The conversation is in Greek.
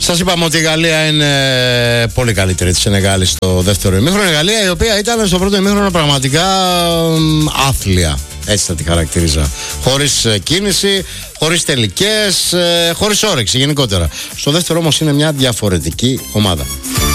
Σας είπαμε ότι η Γαλλία είναι πολύ καλύτερη της Σενεγάλης στο δεύτερο ημίχρονο. Η Γαλλία, η οποία ήταν στο πρώτο ημίχρονο πραγματικά άθλια. Έτσι θα τη χαρακτηρίζα. Χωρίς κίνηση, χωρίς τελικές, χωρίς όρεξη γενικότερα. Στο δεύτερο όμως είναι μια διαφορετική ομάδα.